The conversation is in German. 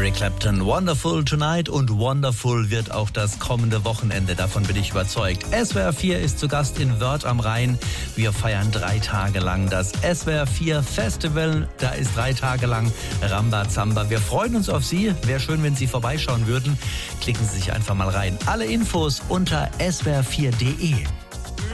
Eric Clapton, Wonderful Tonight, und wonderful wird auch das kommende Wochenende, davon bin ich überzeugt. SWR 4 ist zu Gast in Wörth am Rhein. Wir feiern 3 Tage lang das SWR 4 Festival. Da ist 3 Tage lang Rambazamba. Wir freuen uns auf Sie. Wäre schön, wenn Sie vorbeischauen würden. Klicken Sie sich einfach mal rein. Alle Infos unter swr4.de.